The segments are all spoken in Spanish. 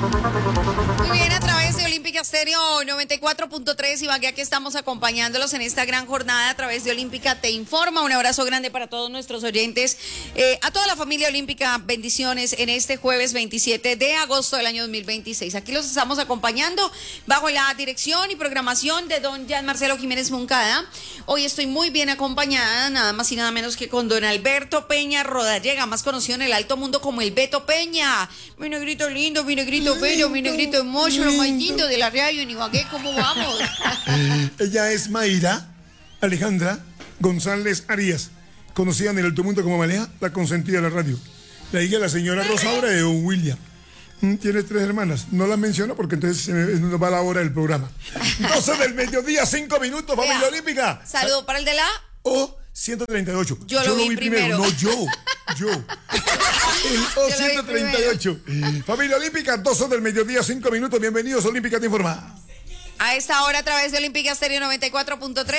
Muy bien, a través de Olímpica Estéreo 94.3 Ibagué, aquí estamos acompañándolos en esta gran jornada a través de Olímpica Te Informa. Un abrazo grande para todos nuestros oyentes, a toda la familia olímpica, bendiciones en este jueves 27 de agosto del año 2026. Aquí los estamos acompañando bajo la dirección y programación de don Jan Marcelo Jiménez Moncada. Hoy estoy muy bien acompañada, nada más y nada menos que con don Alberto Peña Rodallega, más conocido en el alto mundo como el Beto Peña. Mi negrito lindo, mi negrito bello, mi negrito hermoso, lo más lindo de la radio en Ibagué. ¿Cómo vamos? Ella es Mayra Alejandra González Arias, conocida en el alto mundo como Maleja, la consentida de la radio. La hija de la señora Rosaura de don William. Tiene 3 hermanas. No las menciono porque entonces nos va la hora del programa. 12 del mediodía, 5 minutos, familia olímpica. Saludo para el de la... O 138. Yo lo vi primero. No, yo. El O 138. Familia olímpica, 12 del mediodía, 5 minutos. Bienvenidos a Olímpica Te Informa. A esta hora a través de Olímpica Estéreo 94.3.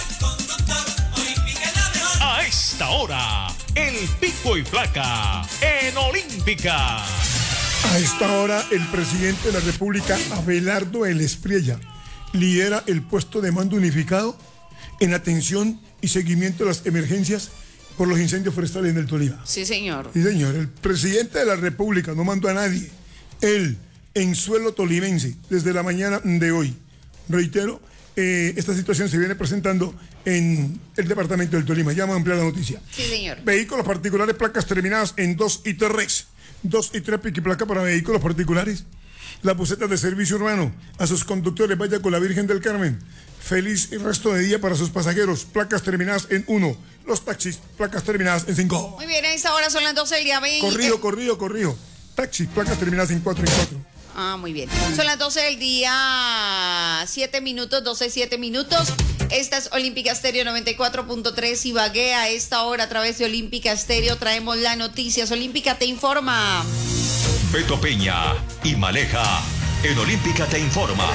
A esta hora, el pico y placa en Olímpica. A esta hora, el presidente de la República, Abelardo El Espriella, lidera el puesto de mando unificado en atención y seguimiento de las emergencias por los incendios forestales en el Tolima. Sí, señor. Sí, señor. El presidente de la República no mandó a nadie. Él, en suelo tolimense, desde la mañana de hoy. Reitero, esta situación se viene presentando en el departamento del Tolima. Ya vamos a ampliar la noticia. Sí, señor. Vehículos particulares, placas terminadas en 2 y 3. 2 y 3 pico y placa para vehículos particulares. Las busetas de servicio urbano, a sus conductores, vaya con la Virgen del Carmen. Feliz resto de día para sus pasajeros. Placas terminadas en 1. Los taxis, placas terminadas en 5. Muy bien, a esta hora son las 12 del día 20. Corrido. Taxis, placas terminadas en 4 y 4. Ah, muy bien. Son las 12 del día, 7 minutos, 12, 7 minutos. Esta es Olímpica Estéreo 94.3 Ibagué. A esta hora, a través de Olímpica Estéreo, traemos las noticias. Olímpica Te Informa. Beto Peña y Maleja en Olímpica Te Informa.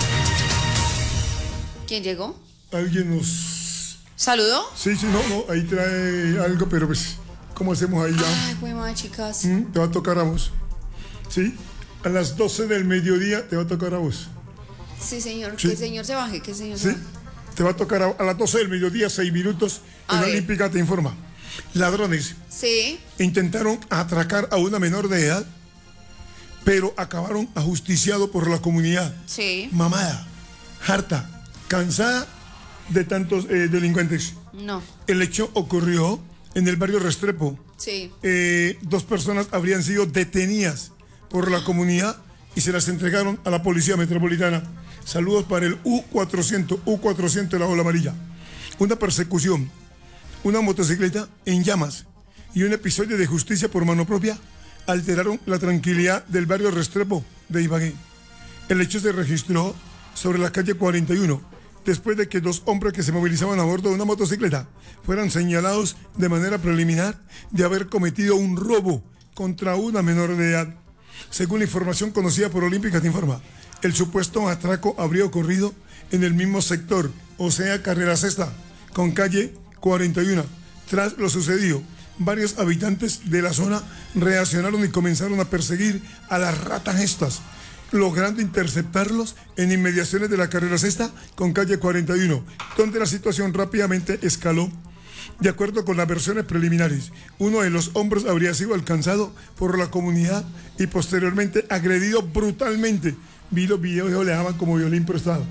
¿Quién llegó? ¿Alguien nos ¿Saludó? Sí, no, ahí trae algo, pero pues, ¿cómo hacemos ahí ya? Ay, pues más, chicas. Te va a tocar a vos. ¿Sí? A las 12 del mediodía te va a tocar a vos. Sí, señor. Sí. Que el señor se baje, que el señor Sí, se baje. te va a tocar a las 12 del mediodía, 6 minutos, en Olímpica Te Informa. Ladrones Sí. intentaron atracar a una menor de edad, pero acabaron ajusticiados por la comunidad. Sí. Mamada, harta, cansada de tantos delincuentes. No. El hecho ocurrió en el barrio Restrepo. Sí. 2 personas habrían sido detenidas por la comunidad y se las entregaron a la Policía Metropolitana. Saludos para el U400 de la Ola Amarilla. Una persecución, una motocicleta en llamas y un episodio de justicia por mano propia alteraron la tranquilidad del barrio Restrepo de Ibagué. El hecho se registró sobre la calle 41, después de que 2 hombres que se movilizaban a bordo de una motocicleta fueran señalados de manera preliminar de haber cometido un robo contra una menor de edad. Según la información conocida por Olímpica Te Informa, el supuesto atraco habría ocurrido en el mismo sector, o sea, Carrera Sexta, con calle 41. Tras lo sucedido, varios habitantes de la zona reaccionaron y comenzaron a perseguir a las ratas estas, logrando interceptarlos en inmediaciones de la Carrera Sexta con calle 41, donde la situación rápidamente escaló. De acuerdo con las versiones preliminares, uno de los hombres habría sido alcanzado por la comunidad y posteriormente agredido brutalmente. Vi los videos y le daban como violín prestado.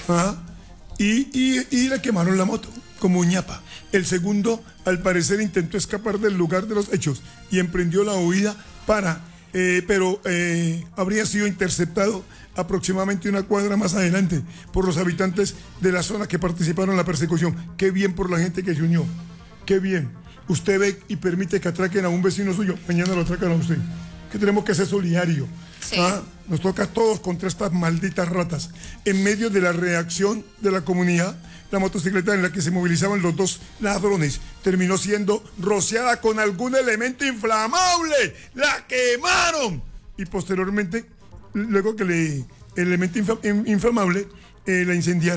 Y le quemaron la moto como ñapa. El segundo, al parecer, intentó escapar del lugar de los hechos y emprendió la huida pero habría sido interceptado aproximadamente una cuadra más adelante por los habitantes de la zona que participaron en la persecución. Qué bien por la gente que se unió. Qué bien. Usted ve y permite que atraquen a un vecino suyo, mañana lo atracan a usted. Que tenemos que ser solidarios. Sí. Nos toca a todos contra estas malditas ratas. En medio de la reacción de la comunidad, la motocicleta en la que se movilizaban los 2 ladrones terminó siendo rociada con algún elemento inflamable. ¡La quemaron! Y posteriormente, luego que el elemento inflamable la incendiaron.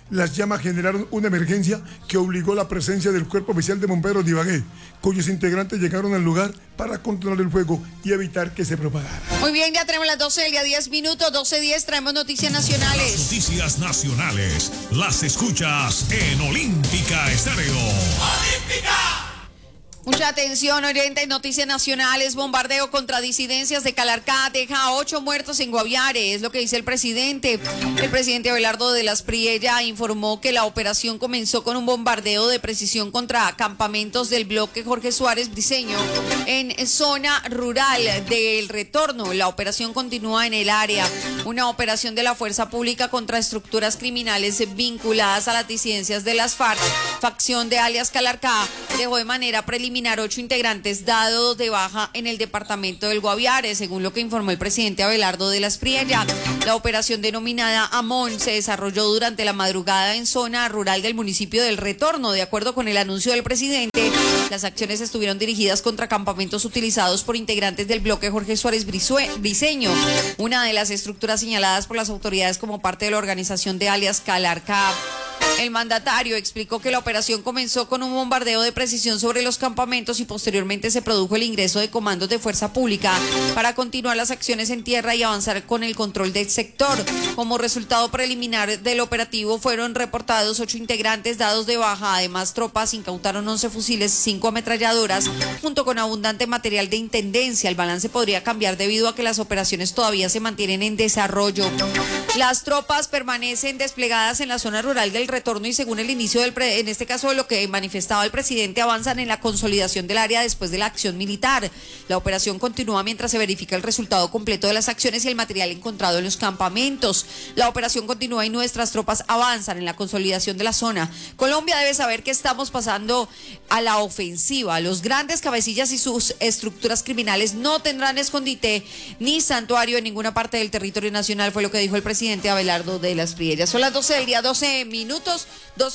Las llamas generaron una emergencia que obligó la presencia del Cuerpo Oficial de Bomberos de Ibagué, cuyos integrantes llegaron al lugar para controlar el fuego y evitar que se propagara. Muy bien, ya tenemos las 12 del día, 10 minutos, 12:10, traemos noticias nacionales. Las noticias nacionales las escuchas en Olímpica Estéreo. ¡Olímpica! Mucha atención, oyentes, noticias nacionales. Bombardeo contra disidencias de Calarcá deja a 8 muertos en Guaviare, es lo que dice el presidente. El presidente Abelardo de las Priella informó que la operación comenzó con un bombardeo de precisión contra campamentos del bloque Jorge Suárez Briceño en zona rural del Retorno. La operación continúa en el área. Una operación de la fuerza pública contra estructuras criminales vinculadas a las disidencias de las FARC, facción de alias Calarcá, dejó de manera preliminar 8 integrantes dados de baja en el departamento del Guaviare, según lo que informó el presidente Abelardo de las Priella. La operación denominada Amón se desarrolló durante la madrugada en zona rural del municipio del Retorno. De acuerdo con el anuncio del presidente, las acciones estuvieron dirigidas contra campamentos utilizados por integrantes del bloque Jorge Suárez Briceño, una de las estructuras señaladas por las autoridades como parte de la organización de alias Calarcá. El mandatario explicó que la operación comenzó con un bombardeo de precisión sobre los campamentos y posteriormente se produjo el ingreso de comandos de fuerza pública para continuar las acciones en tierra y avanzar con el control del sector. Como resultado preliminar del operativo fueron reportados 8 integrantes dados de baja. Además, tropas incautaron 11 fusiles y 5 ametralladoras junto con abundante material de intendencia. El balance podría cambiar debido a que las operaciones todavía se mantienen en desarrollo. Las tropas permanecen desplegadas en la zona rural del Retorno y según el inicio en este caso lo que manifestaba el presidente, avanzan en la consolidación del área después de la acción militar. La operación continúa mientras se verifica el resultado completo de las acciones y el material encontrado en los campamentos. La operación continúa y nuestras tropas avanzan en la consolidación de la zona. Colombia debe saber que estamos pasando a la ofensiva. Los grandes cabecillas y sus estructuras criminales no tendrán escondite ni santuario en ninguna parte del territorio nacional, fue lo que dijo el presidente Abelardo de las Priellas. Son las 12 del día, 12 minutos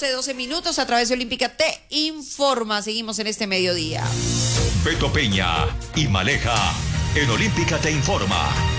a través de Olímpica te informa. Seguimos en este mediodía. Beto Peña y Maleja en Olímpica te informa.